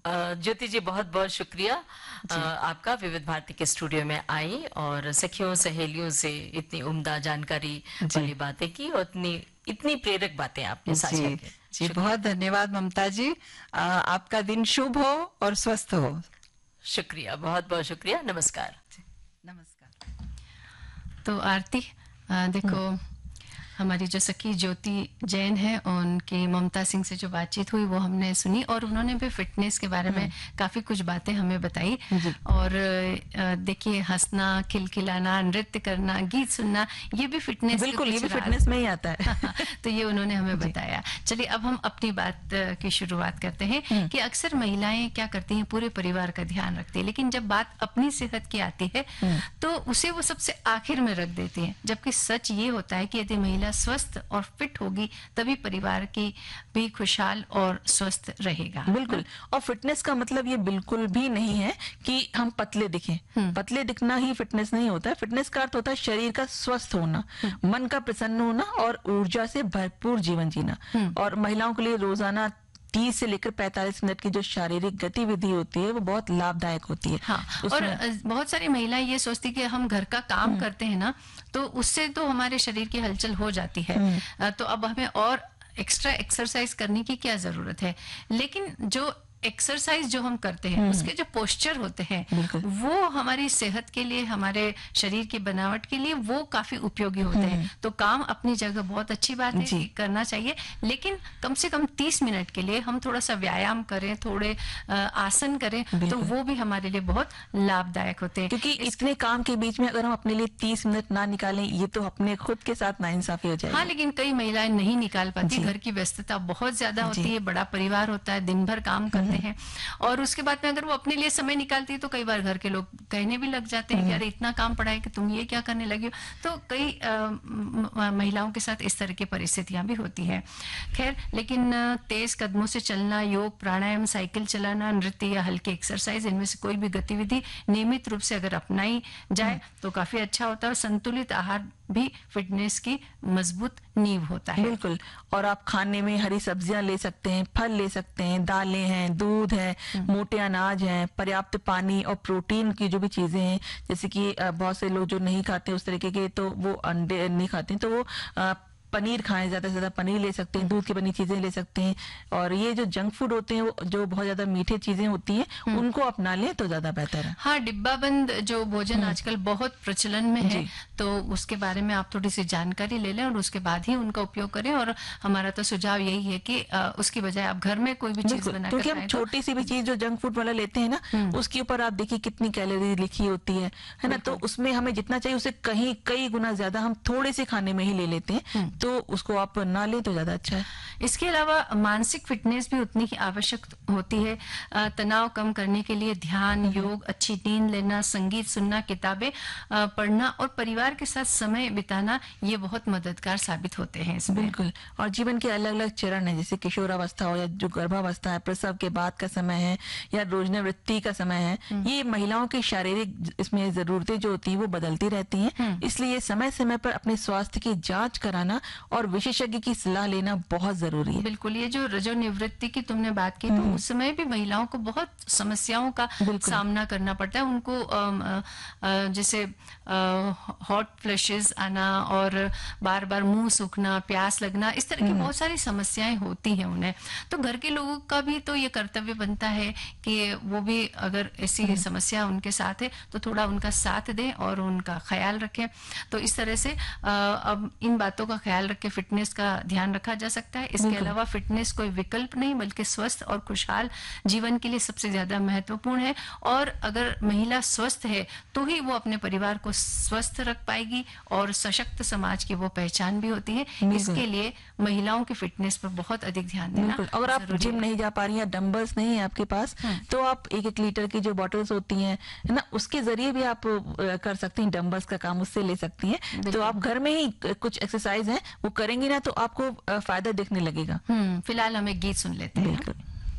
ज्योति जी, बहुत बहुत शुक्रिया आपका विविध भारती के स्टूडियो में आई और सखियों सहेलियों से इतनी उम्दा जानकारी वाली बातें की और इतनी इतनी प्रेरक बातें आपने साझा की। जी बहुत धन्यवाद ममता जी। आपका दिन शुभ हो और स्वस्थ हो। शुक्रिया, बहुत बहुत शुक्रिया। नमस्कार। नमस्कार। तो आरती, देखो हमारी जो सखी ज्योति जैन है उनकी ममता सिंह से जो बातचीत हुई वो हमने सुनी और उन्होंने भी फिटनेस के बारे में काफी कुछ बातें हमें बताई। और देखिए, हंसना, खिलखिलाना, नृत्य करना, गीत सुनना, ये भी फिटनेस, बिल्कुल ये भी फिटनेस में ही आता है। तो ये उन्होंने हमें बताया। चलिए अब हम अपनी बात की शुरुआत करते हैं कि अक्सर महिलाएं क्या करती हैं, पूरे परिवार का ध्यान रखती है, लेकिन जब बात अपनी सेहत की आती है तो उसे वो सबसे आखिर में रख देती है। जबकि सच ये होता है कि यदि महिला स्वस्थ और फिट होगी तभी परिवार की भी खुशहाल और स्वस्थ रहेगा। बिल्कुल। और फिटनेस का मतलब ये बिल्कुल भी नहीं है कि हम पतले दिखें। पतले दिखना ही फिटनेस नहीं होता है। फिटनेस का अर्थ होता है शरीर का स्वस्थ होना, मन का प्रसन्न होना और ऊर्जा से भरपूर जीवन जीना। और महिलाओं के लिए रोजाना 30 से लेकर 45 मिनट की जो शारीरिक गतिविधि होती है वो बहुत लाभदायक होती है। हाँ, और बहुत सारी महिलाएं ये सोचती कि हम घर का काम करते हैं ना, तो उससे तो हमारे शरीर की हलचल हो जाती है, तो अब हमें और एक्स्ट्रा एक्सरसाइज करने की क्या जरूरत है। लेकिन जो एक्सरसाइज जो हम करते हैं उसके जो पोस्चर होते हैं वो हमारी सेहत के लिए, हमारे शरीर की बनावट के लिए वो काफी उपयोगी होते हैं। तो काम अपनी जगह बहुत अच्छी बात है, करना चाहिए, लेकिन कम से कम 30 मिनट के लिए हम थोड़ा सा व्यायाम करें, थोड़े आसन करें, तो वो भी हमारे लिए बहुत लाभदायक होते हैं। क्योंकि इतने काम के बीच में अगर हम अपने लिए 30 मिनट ना निकालें, ये तो अपने खुद के साथ नाइंसाफी हो जाएगी। हाँ, लेकिन कई महिलाएं नहीं निकाल पाती, घर की व्यस्तता बहुत ज्यादा होती है, बड़ा परिवार होता है, दिन भर काम करते हैं, और उसके बाद में अगर वो अपने लिए समय निकालती है तो कई बार घर के लोग कहने भी लग जाते हैं कि अरे इतना काम पड़ा है कि तुम ये क्या करने लगी हो। तो कई महिलाओं के साथ इस तरह की परिस्थितियां भी होती है। खैर, लेकिन तेज कदमों से चलना, योग, प्राणायाम, साइकिल चलाना, नृत्य या हल्की एक्सरसाइज, इनमें से कोई भी गतिविधि नियमित रूप से अगर अपनाई जाए तो काफी अच्छा होता है। और संतुलित आहार भी फिटनेस की मजबूत नींव होता है। बिल्कुल। और आप खाने में हरी सब्जियां ले सकते हैं, फल ले सकते हैं, दालें हैं, दूध है, मोटे अनाज हैं, पर्याप्त पानी और प्रोटीन की जो भी चीजें हैं, जैसे कि बहुत से लोग जो नहीं खाते उस तरीके के, तो वो अंडे नहीं खाते तो वो पनीर खाएं, ज्यादा से ज्यादा पनीर ले सकते हैं, दूध की बनी चीजें ले सकते हैं। और ये जो जंक फूड होते हैं, वो जो बहुत ज्यादा मीठे चीजें होती हैं, उनको अपना लें तो ज्यादा बेहतर है। हाँ, डिब्बाबंद जो भोजन आजकल बहुत प्रचलन में है, तो उसके बारे में आप थोड़ी सी जानकारी ले लें और उसके बाद ही उनका उपयोग करें। और हमारा तो सुझाव यही है कि उसकी बजाय आप घर में कोई भी चीज बनाकर, क्योंकि हम छोटी सी भी चीज जो जंक फूड वाला लेते हैं ना, उसके ऊपर आप देखिए कितनी कैलोरी लिखी होती है ना, तो उसमें हमें जितना चाहिए उसे कई गुना ज्यादा हम थोड़े से खाने में ही ले लेते हैं, तो उसको आप ना लें तो ज्यादा अच्छा है। इसके अलावा मानसिक फिटनेस भी उतनी ही आवश्यक होती है। तनाव कम करने के लिए ध्यान, योग, अच्छी नींद लेना, संगीत सुनना, किताबें पढ़ना और परिवार के साथ समय बिताना, ये बहुत मददगार साबित होते हैं इसमें। बिल्कुल। और जीवन के अलग अलग चरण है, जैसे किशोरावस्था हो या जो गर्भावस्था है, प्रसव के बाद का समय है या रोजनावृत्ति का समय है, ये महिलाओं की शारीरिक इसमें जरूरतें जो होती है वो बदलती रहती हैं। इसलिए समय समय पर अपने स्वास्थ्य की जांच कराना और विशेषज्ञ की सलाह लेना बहुत जरूरी है। बिल्कुल। ये जो रजोनिवृत्ति की तुमने बात की, तो उस समय भी महिलाओं को बहुत समस्याओं का सामना करना पड़ता है। उनको जैसे हॉट फ्लैशेस आना और बार बार मुंह सूखना, प्यास लगना, इस तरह की बहुत सारी समस्याएं होती हैं उन्हें। तो घर के लोगों का भी तो ये कर्तव्य बनता है कि वो भी अगर ऐसी समस्या उनके साथ है तो थोड़ा उनका साथ दें और उनका ख्याल रखें। तो इस तरह से अब इन बातों का ख्याल रख के फिटनेस का ध्यान रखा जा सकता है। इसके अलावा फिटनेस कोई विकल्प नहीं बल्कि स्वस्थ और खुशहाल जीवन के लिए सबसे ज्यादा महत्वपूर्ण है। और अगर महिला स्वस्थ है तो ही वो अपने परिवार को स्वस्थ रख पाएगी और सशक्त समाज की वो पहचान भी होती है। इसके लिए महिलाओं की फिटनेस पर बहुत अधिक ध्यान देना। अगर आप जिम नहीं जा पा रही हैं, डंबल्स नहीं है आपके पास, तो आप 1-1 लीटर की जो बॉटल्स होती हैं, है ना, उसके जरिए भी आप कर सकती हैं, डंबल्स का काम उससे ले सकती हैं। तो आप घर में ही कुछ एक्सरसाइज है वो करेंगी ना तो आपको फायदा दिखने लगेगा। फिलहाल हम एक गीत सुन लेते हैं। बिल्कुल।